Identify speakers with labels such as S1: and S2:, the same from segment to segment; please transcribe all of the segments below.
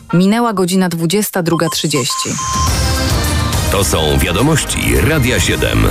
S1: Minęła godzina 22:30.
S2: To są wiadomości Radia 7.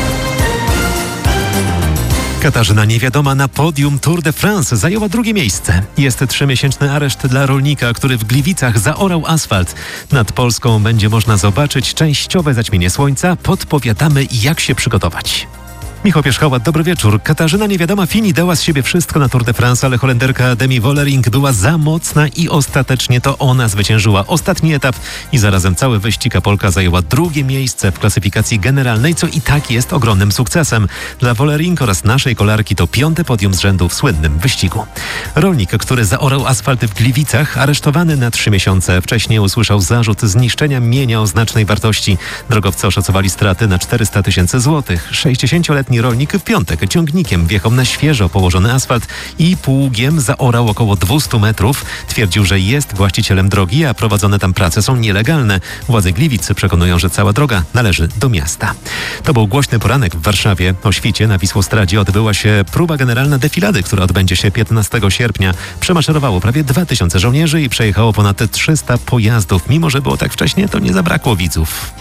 S3: Katarzyna Niewiadoma na podium Tour de France zajęła drugie miejsce. Jest 3-miesięczny areszt dla rolnika, który w Gliwicach zaorał asfalt. Nad Polską będzie można zobaczyć częściowe zaćmienie słońca. Podpowiadamy, jak się przygotować. Michał Pierzchałat, dobry wieczór. Katarzyna Niewiadoma Fini dała z siebie wszystko na Tour de France, ale Holenderka Demi Vollering była za mocna i ostatecznie to ona zwyciężyła ostatni etap i zarazem cały wyścig, a Polka zajęła drugie miejsce w klasyfikacji generalnej, co i tak jest ogromnym sukcesem. Dla Vollering oraz naszej kolarki to 5. podium z rzędu w słynnym wyścigu. Rolnik, który zaorał asfalt w Gliwicach, aresztowany na 3 miesiące. Wcześniej usłyszał zarzut zniszczenia mienia o znacznej wartości. Drogowcy oszacowali straty na 400 000 złotych. 60-letni rolnik w piątek ciągnikiem wjechał na świeżo położony asfalt i pługiem zaorał około 200 metrów. Twierdził, że jest właścicielem drogi, a prowadzone tam prace są nielegalne. Władze Gliwic przekonują, że cała droga należy do miasta. To był głośny poranek w Warszawie. O świcie na Wisłostradzie odbyła się próba generalna defilady, która odbędzie się 15 sierpnia. Przemaszerowało prawie 2000 żołnierzy i przejechało ponad 300 pojazdów. Mimo że było tak wcześnie, to nie zabrakło widzów.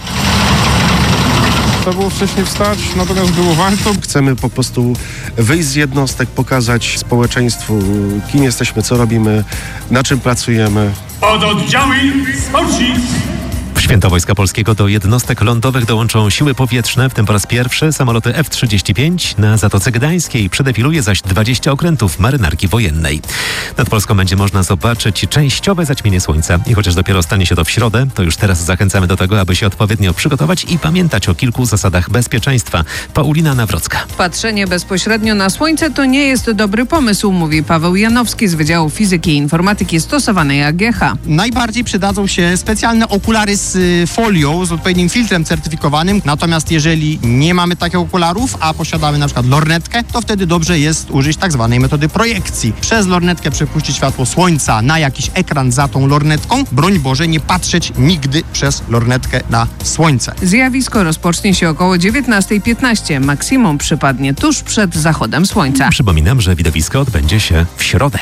S4: Trzeba było wcześniej wstać, natomiast było warto.
S5: Chcemy po prostu wyjść z jednostek, pokazać społeczeństwu, kim jesteśmy, co robimy, na czym pracujemy.
S6: Oddziały sporci!
S3: W Święto Wojska Polskiego do jednostek lądowych dołączą siły powietrzne, w tym po raz pierwszy samoloty F-35. Na Zatoce Gdańskiej przedefiluje zaś 20 okrętów marynarki wojennej. Nad Polską będzie można zobaczyć częściowe zaćmienie słońca. I chociaż dopiero stanie się to w środę, to już teraz zachęcamy do tego, aby się odpowiednio przygotować i pamiętać o kilku zasadach bezpieczeństwa. Paulina Nawrocka.
S7: Patrzenie bezpośrednio na słońce to nie jest dobry pomysł, mówi Paweł Janowski z Wydziału Fizyki i Informatyki stosowanej AGH.
S8: Najbardziej przydadzą się specjalne okulary z folią, z odpowiednim filtrem certyfikowanym. Natomiast jeżeli nie mamy takich okularów, a posiadamy na przykład lornetkę, to wtedy dobrze jest użyć tak zwanej metody projekcji. Przez lornetkę przepuścić światło słońca na jakiś ekran za tą lornetką. Broń Boże, nie patrzeć nigdy przez lornetkę na słońce.
S7: Zjawisko rozpocznie się około 19:15. Maksimum przypadnie tuż przed zachodem słońca.
S3: Przypominam, że widowisko odbędzie się w środę.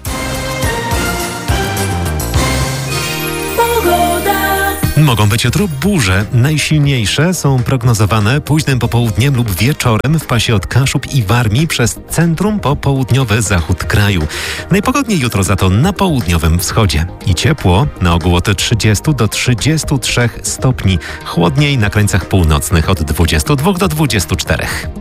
S3: Mogą być jutro burze. Najsilniejsze są prognozowane późnym popołudniem lub wieczorem w pasie od Kaszub i Warmii przez centrum po południowy zachód kraju. Najpogodniej jutro za to na południowym wschodzie. I ciepło, na ogół od 30 do 33 stopni. Chłodniej na krańcach północnych od 22 do 24.